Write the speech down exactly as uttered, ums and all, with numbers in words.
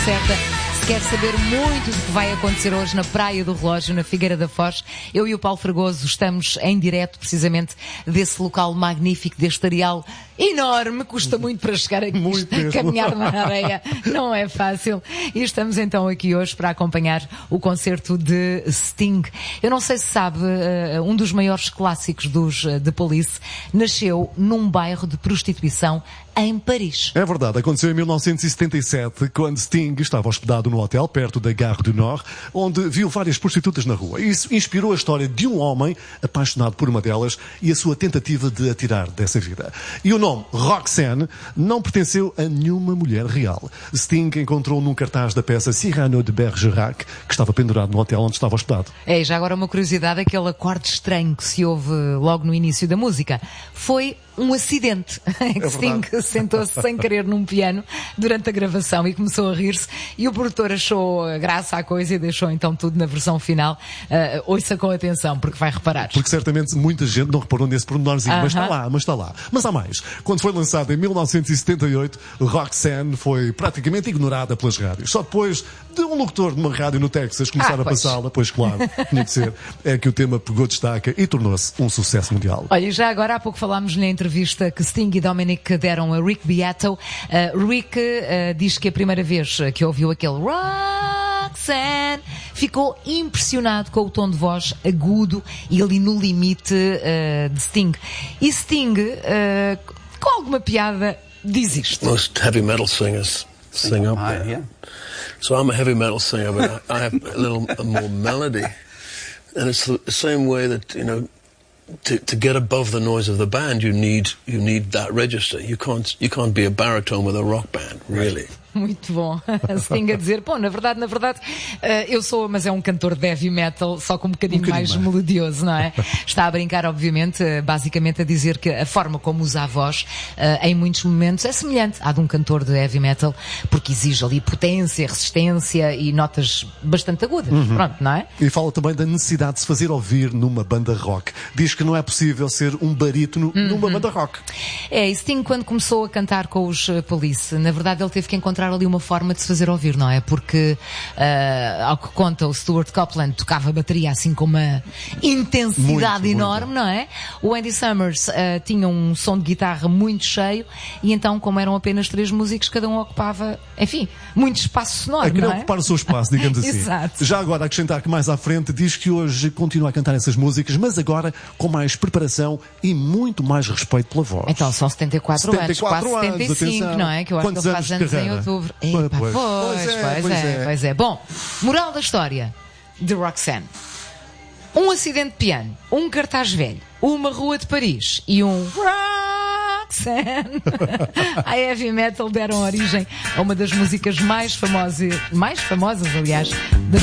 certa. Se quer saber muito do que vai acontecer hoje na Praia do Relógio, na Figueira da Foz, eu e o Paulo Fragoso estamos em direto precisamente desse local magnífico, deste areal enorme, custa muito para chegar aqui, muito caminhar na areia, não é fácil. E estamos então aqui hoje para acompanhar o concerto de Sting. Eu não sei se sabe, um dos maiores clássicos dos The Police nasceu num bairro de prostituição em Paris. É verdade, aconteceu em mil novecentos e setenta e sete, quando Sting estava hospedado no hotel perto da Gare du Nord, onde viu várias prostitutas na rua. Isso inspirou a história de um homem apaixonado por uma delas e a sua tentativa de a tirar dessa vida. E o nome Roxanne não pertenceu a nenhuma mulher real. Sting encontrou num cartaz da peça Cyrano de Bergerac, que estava pendurado no hotel onde estava hospedado. É, já agora uma curiosidade, aquele acorde estranho que se ouve logo no início da música foi um acidente. É Sting sentou-se sem querer num piano durante a gravação e começou a rir-se, e o produtor achou graça à coisa e deixou então tudo na versão final. Uh, ouça com atenção, porque vai reparar. Porque certamente muita gente não reparou nesse pormenorzinho, uh-huh. mas está lá, mas está lá. Mas há mais. Quando foi lançado em mil novecentos e setenta e oito, Roxanne foi praticamente ignorada pelas rádios. Só depois de um locutor de uma rádio no Texas começar ah, a passá-la, pois claro, tinha que ser, é que o tema pegou destaca e tornou-se um sucesso mundial. Olha, já agora há pouco falámos na entrevista que Sting e Dominic deram a Rick Beato. Uh, Rick uh, diz que a primeira vez que ouviu aquele Roxanne ficou impressionado com o tom de voz agudo e ali no limite uh, de Sting. E Sting, uh, com alguma piada, diz isto. Most heavy metal singers sing up there. Yeah. So I'm a heavy metal singer, but I, I have a little a more melody. And it's the same way that, you know, To, to get above the noise of the band, you need you need that register. You can't you can't be a baritone with a rock band, really. Muito bom. Sting a dizer, bom, na verdade, na verdade, uh, eu sou, mas é um cantor de heavy metal, só com um bocadinho, um bocadinho mais, mais melodioso, não é? Está a brincar, obviamente, uh, basicamente a dizer que a forma como usa a voz, uh, em muitos momentos, é semelhante à de um cantor de heavy metal, porque exige ali potência, resistência e notas bastante agudas. Uhum. Pronto, não é? E fala também da necessidade de se fazer ouvir numa banda rock. Diz que não é possível ser um barítono uhum. numa banda rock. É, e Sting, quando começou a cantar com os Police, na verdade ele teve que encontrar ali uma forma de se fazer ouvir, não é? Porque, uh, ao que conta, o Stuart Copeland tocava a bateria assim com uma intensidade muito, enorme, muito. Não é? O Andy Summers uh, tinha um som de guitarra muito cheio e então, como eram apenas três músicos, cada um ocupava, enfim, muito espaço sonoro, é, não é? ocupar o seu espaço, digamos assim. Exato. Já agora, acrescentar que mais à frente diz que hoje continua a cantar essas músicas, mas agora com mais preparação e muito mais respeito pela voz. Então, são setenta e quatro, setenta e quatro anos, quase anos, setenta e cinco, atenção. não é? Que eu acho Quantos que ele faz anos, anos em outubro. Epa, pois, pois, pois, é, pois, é, é. pois é. Bom, moral da história de Roxanne. Um acidente de piano, um cartaz velho, uma rua de Paris e um Roxanne. A heavy metal deram origem a uma das músicas mais famosas, mais famosas, aliás, das